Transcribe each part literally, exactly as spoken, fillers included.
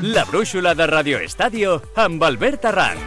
La brúixola de Radio Estadio amb Albert Arranz.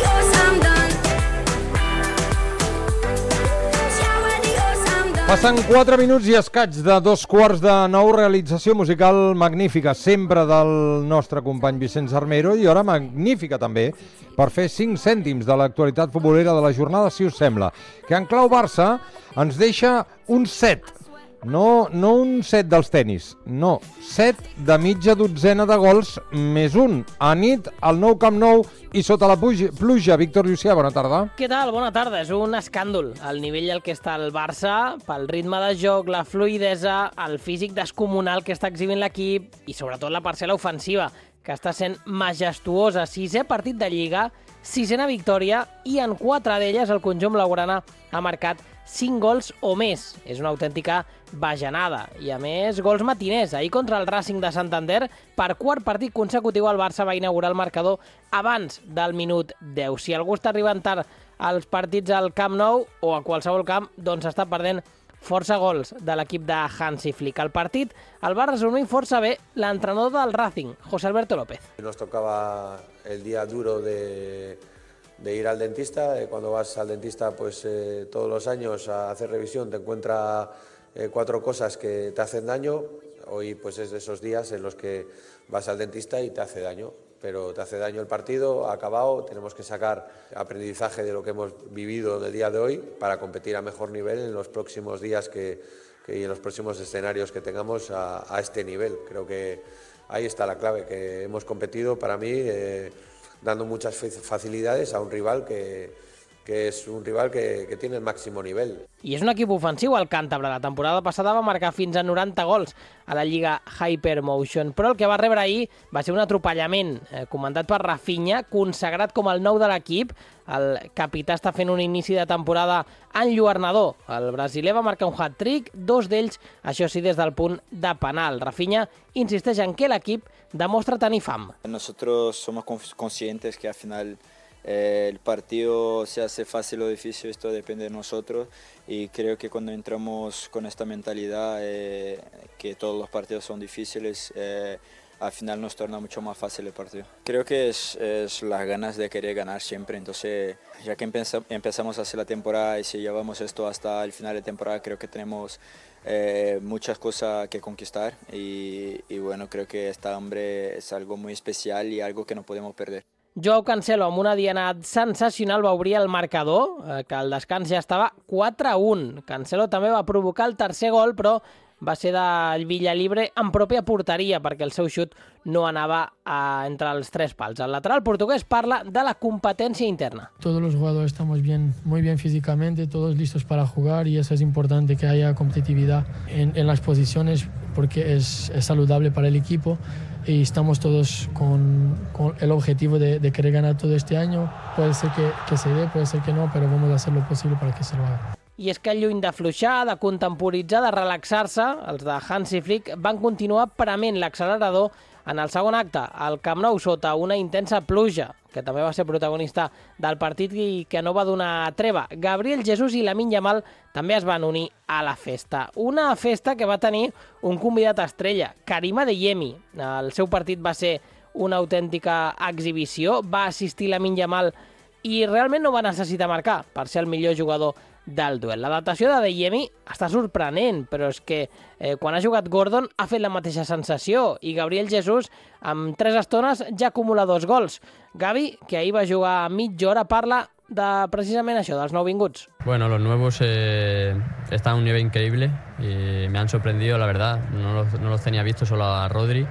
Passen quatre minuts i escaig de dos quarts de nou, realització musical magnífica, sempre del nostre company Vicenç Armero, i hora magnífica també per fer cinc cèntims de l'actualitat futbolera de la jornada, si us sembla, que en clau Barça ens deixa un set. No, no un set dels tenis, no, set de mitja dotzena de gols més un. A nit, al Nou Camp Nou i sota la pluja. pluja. Víctor Llucià, bona tarda. Què tal? Bona tarda. És un escàndol el nivell al que està el Barça, pel ritme de joc, la fluïdesa, el físic descomunal que està exhibint l'equip i sobretot la parcel·la ofensiva, que està sent majestuosa. Sisè partit de Lliga, sisena victòria i en quatre d'elles el conjunt blaugrana ha marcat cinc gols o més. És una autèntica bajanada. I a més, gols matiners. Ahir contra el Racing de Santander, per quart partit consecutiu el Barça va inaugurar el marcador abans del minut deu. Si algú està arribant tard als partits al Camp Nou o a qualsevol camp, doncs està perdent força gols de l'equip de Hansi Flick. El partit el va resumir força bé l'entrenador del Racing, José Alberto López. Nos tocaba el día duro de... de ir al dentista. Eh, cuando vas al dentista pues eh, todos los años a hacer revisión te encuentra eh, cuatro cosas que te hacen daño. Hoy pues es de esos días en los que vas al dentista y te hace daño, pero te hace daño el partido, ha acabado, tenemos que sacar aprendizaje de lo que hemos vivido del día de hoy para competir a mejor nivel en los próximos días que, que, y en los próximos escenarios que tengamos a, a este nivel. Creo que ahí está la clave, que hemos competido para mí eh, dando muchas facilidades a un rival que, que és un rival que, que tiene el màxim nivell. I és un equip ofensiu, el càntabre. La temporada passada va marcar fins a noranta gols a la Lliga Hypermotion, però el que va rebre ahir va ser un atropellament, eh, comandat per Rafinha, consagrat com el nou de l'equip. El capità està fent un inici de temporada enlluernador. El brasiler va marcar un hat-trick, dos d'ells, això sí, des del punt de penal. Rafinha insisteix en que l'equip demostra tenir fam. Nosotros somos conscientes que al final Eh, el partido se hace fácil o difícil, esto depende de nosotros, y creo que cuando entramos con esta mentalidad eh, que todos los partidos son difíciles, eh, al final nos torna mucho más fácil el partido. Creo que es, es las ganas de querer ganar siempre, entonces ya que empezamos a hacer la temporada y si llevamos esto hasta el final de temporada, creo que tenemos eh, muchas cosas que conquistar y, y bueno, creo que esta hambre es algo muy especial y algo que no podemos perder. Joao Cancelo, amb una diana sensacional, va obrir el marcador, eh, que al descans ja estava quatre a un. Cancelo també va provocar el tercer gol, però va ser del Villalibre en pròpia porteria, perquè el seu xut no anava a, entre els tres pals. El lateral portuguès parla de la competència interna. Todos los jugadores estamos bien, muy bien físicamente, todos listos para jugar, y eso es importante, que haya competitividad en, en las posiciones, porque es, es saludable para el equipo. Y estamos todos con, con el objetivo de, de querer ganar todo este año. Puede ser que, que se dé, puede ser que no, pero vamos a hacer lo posible para que se lo haga. I és que lluny d'afluixar, de contemporitzar, de relaxar-se, els de Hansi Flick van continuar prement l'accelerador en el segon acte, al Camp Nou, sota una intensa pluja, que també va ser protagonista del partit i que no va donar treva. Gabriel Jesús i Lamine Yamal també es van unir a la festa. Una festa que va tenir un convidat estrella, Karim Adeyemi. El seu partit va ser una autèntica exhibició, va assistir Lamine Yamal i realment no va necessitar marcar per ser el millor jugador del duel. L'adaptació d'Adeyemi està sorprenent, però és que eh, quan ha jugat Gordon ha fet la mateixa sensació i Gabriel Jesús amb tres estones ja acumula dos gols. Gavi, que ahir va jugar mitja hora, parla de precisament això, dels nouvinguts. Bueno, los nuevos eh, están a un nivel increíble y me han sorprendido, la verdad. No los, no los tenía visto, solo a Rodri,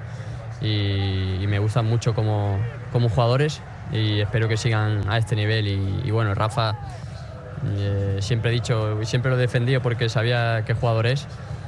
y, y me gustan mucho como, como jugadores y espero que sigan a este nivel. Y, y bueno, Rafa, eh, siempre he dicho, siempre lo he defendido porque sabía qué jugador es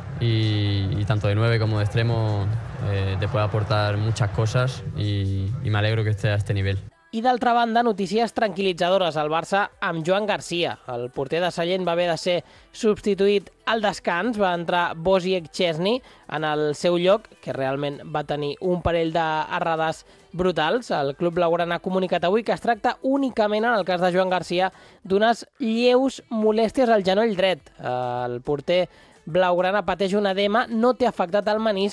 y, y tanto de nueve como de extremo eh, te puede aportar muchas cosas y, y me alegro que esté a este nivel. I d'altra banda, notícies tranquil·litzadores al Barça amb Joan Garcia. El porter de Sallent va haver de ser substituït al descans, va entrar Wojciech Szczesny en el seu lloc, que realment va tenir un parell d'errades brutals. El club blaugrana ha comunicat avui que es tracta únicament, en el cas de Joan Garcia, d'unes lleus molèsties al genoll dret. El porter blaugrana pateix un edema, no té afectat el menisc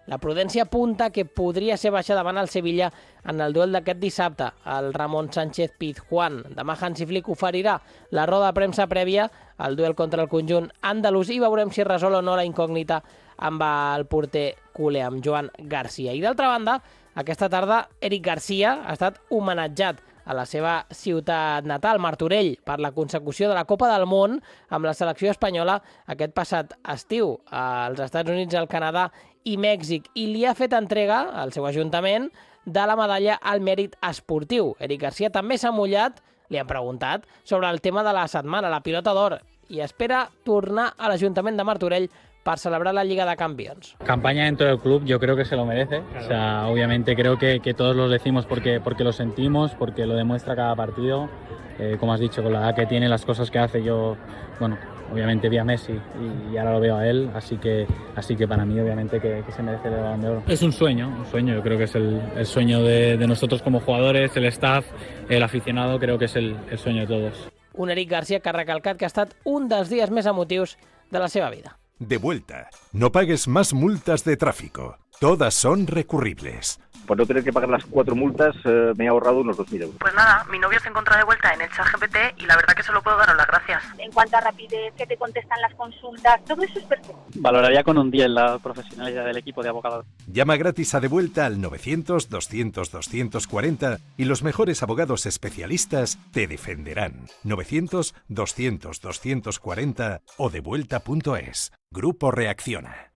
La prudència apunta que podria ser baixa davant el Sevilla en el duel d'aquest dissabte. El Ramon Sánchez Pizjuán. Demà Hansi Flick oferirà la roda de premsa prèvia al duel contra el conjunt andalús i veurem si resol o no la incògnita amb el porter culer, amb Joan Garcia. I d'altra banda, aquesta tarda Eric Garcia ha estat homenatjat a la seva ciutat natal, Martorell, per la consecució de la Copa del Món amb la selecció espanyola aquest passat estiu als Estats Units, al Canadà i Mèxic, i li ha fet entrega al seu ajuntament de la medalla al mèrit esportiu. Eric Garcia també s'ha mullat, li han preguntat, sobre el tema de la setmana, la pilota d'or, i espera tornar a l'Ajuntament de Martorell para celebrar la Liga de Campeones. Campaña dentro del club, yo creo que se lo merece. Claro. O sea, obviamente creo que, que todos lo decimos porque, porque lo sentimos, porque lo demuestra cada partido. Eh, como has dicho, con la edad que tiene, las cosas que hace, yo, bueno, obviamente vi a Messi y, y ahora lo veo a él, así que, así que para mí obviamente que, que se merece el Balón de Oro. Es un sueño, un sueño, yo creo que es el, el sueño de, de nosotros como jugadores, el staff, el aficionado, creo que es el, el sueño de todos. Un Eric Garcia que ha recalcat que ha estat un dels dies més emotius de la seva vida. De vuelta. No pagues más multas de tráfico. Todas son recurribles. Por no tener que pagar las cuatro multas, eh, me he ahorrado unos dos mil euros. Pues nada, mi novio se encuentra de vuelta en el ChatGPT y la verdad que solo puedo daros las gracias. En cuanto a rapidez, que te contestan las consultas, todo eso es perfecto. Valoraría con un diez la profesionalidad del equipo de abogados. Llama gratis a De Vuelta al novecientos, doscientos, doscientos cuarenta y los mejores abogados especialistas te defenderán. novecientos, doscientos, doscientos cuarenta o devuelta punto es. Grupo Reacciona.